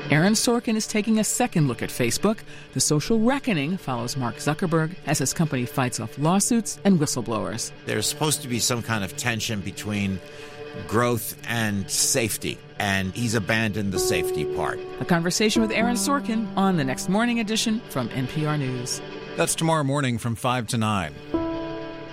Aaron Sorkin is taking a second look at Facebook. The social reckoning follows Mark Zuckerberg as his company fights off lawsuits and whistleblowers. There's supposed to be some kind of tension between growth and safety, and he's abandoned the safety part. A conversation with Aaron Sorkin on the next morning edition from NPR News. That's tomorrow morning from 5 to 9.